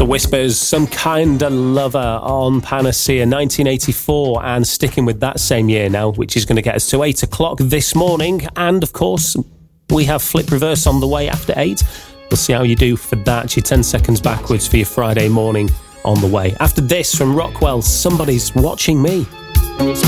The Whispers, Some Kinda Lover on Panacea 1984, and sticking with that same year now, which is going to get us to 8 o'clock this morning. And of course, we have Flip Reverse on the way after 8. We'll see how you do for that. Your 10 seconds backwards for your Friday morning on the way. After this from Rockwell, Somebody's Watching Me.